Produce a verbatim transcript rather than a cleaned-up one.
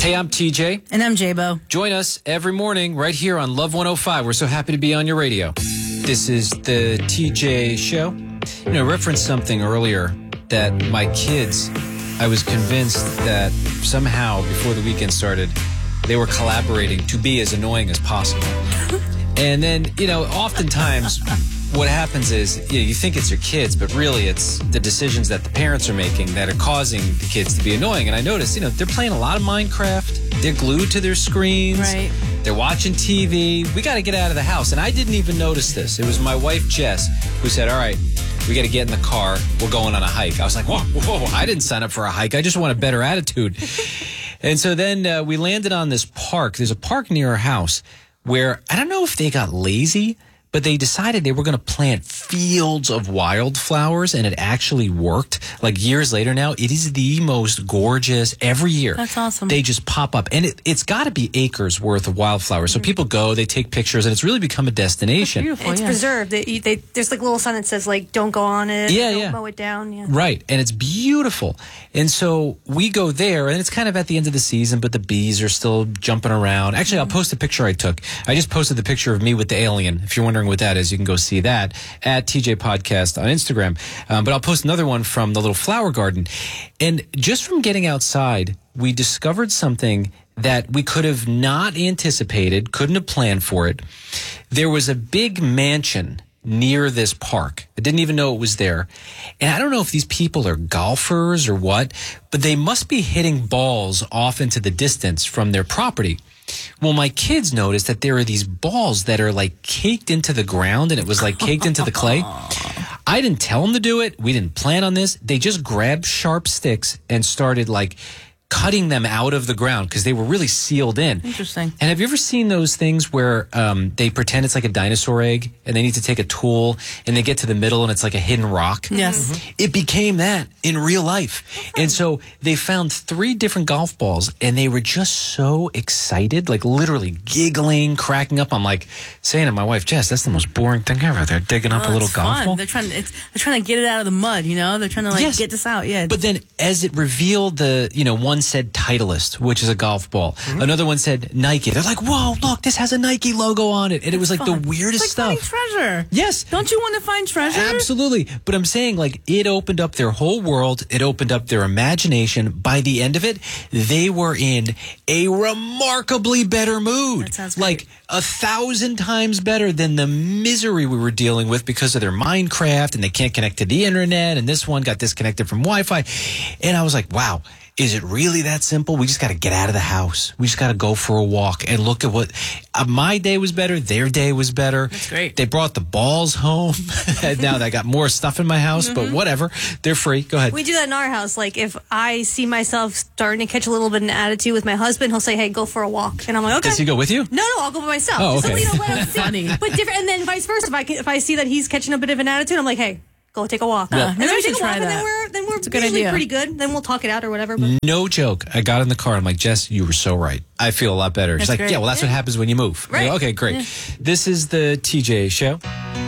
Hey, I'm T J. And I'm J-Bo. Join us every morning right here on Love one oh five. We're so happy to be on your radio. This is the T J Show. You know, I referenced something earlier that my kids, I was convinced that somehow before the weekend started, they were collaborating to be as annoying as possible. And then, you know, oftentimes what happens is, you know, you think it's your kids, but really it's the decisions that the parents are making that are causing the kids to be annoying. And I noticed, you know, they're playing a lot of Minecraft. They're glued to their screens. Right. They're watching T V. We got to get out of the house. And I didn't even notice this. It was my wife, Jess, who said, all right, we got to get in the car. We're going on a hike. I was like, whoa, whoa, I didn't sign up for a hike. I just want a better attitude. And so then uh, we landed on this park. There's a park near our house where I don't know if they got lazy, but they decided they were going to plant fields of wildflowers, and it actually worked. Like years later now, it is the most gorgeous every year. That's awesome. They just pop up, and it, it's got to be acres worth of wildflowers. So people go, they take pictures, and it's really become a destination. That's beautiful, It's yeah. preserved. They, they, there's like a little sign that says like, "Don't go on it. Yeah, don't yeah. mow it down." Yeah. Right, and it's beautiful. And so we go there, and it's kind of at the end of the season, but the bees are still jumping around. Actually, I'll post a picture I took. I just posted the picture of me with the alien. If you're wondering what that is, you can go see that at T J Podcast on Instagram. Um, but I'll post another one from the little flower garden. And just from getting outside, we discovered something that we could have not anticipated, couldn't have planned for it. There was a big mansion near this park. I didn't even know it was there. And I don't know if these people are golfers or what, but they must be hitting balls off into the distance from their property. Well, my kids noticed that there are these balls that are like caked into the ground, and it was like caked into the clay. I didn't tell them to do it. We didn't plan on this. They just grabbed sharp sticks and started like cutting them out of the ground because they were really sealed in. Interesting. And have you ever seen those things where um, they pretend it's like a dinosaur egg and they need to take a tool and they get to the middle and it's like a hidden rock? Yes. Mm-hmm. It became that in real life. And so they found three different golf balls and they were just so excited, like literally giggling, cracking up. I'm like saying to my wife, Jess, that's the most boring thing ever. They're digging up Oh, a little it's golf fun. ball. They're trying, it's, they're trying to get it out of the mud, you know? They're trying to, like, Yes. get this out. Yeah. But then as it revealed the, you know, one said Titleist, which is a golf ball. Mm-hmm. Another one said Nike. They're like, whoa, look, this has a Nike logo on it. And it was like fun. the weirdest It's like stuff. finding treasure. Yes. Don't you want to find treasure? Absolutely. But I'm saying, like, it opened up their whole world. It opened up their imagination. By the end of it, they were in a remarkably better mood. That sounds great. Like a thousand times better than the misery we were dealing with because of their Minecraft and they can't connect to the internet. And this one got disconnected from Wi-Fi. And I was like, wow. Is it really that simple? We just got to get out of the house. We just got to go for a walk and look at what uh, my day was better. Their day was better. That's great. They brought the balls home. Now I got more stuff in my house, Mm-hmm. but whatever. They're free. Go ahead. We do that in our house. Like if I see myself starting to catch a little bit of an attitude with my husband, he'll say, "Hey, go for a walk," and I'm like, "Okay." Does he go with you? No, no, I'll go by myself. Oh, okay. So, you know, let him see. Funny. But different, and then vice versa. If I if I see that he's catching a bit of an attitude, I'm like, "Hey, go take a walk." Well, and maybe then we we take should a walk, try and then that. we're then we're It's a good usually idea. pretty good. Then we'll talk it out or whatever. But No joke. I got in the car. I'm like, Jess, you were so right. I feel a lot better. She's That's like, great. yeah, well, that's what happens when you move. I go, Right. okay, great. Yeah. This is the T J Show.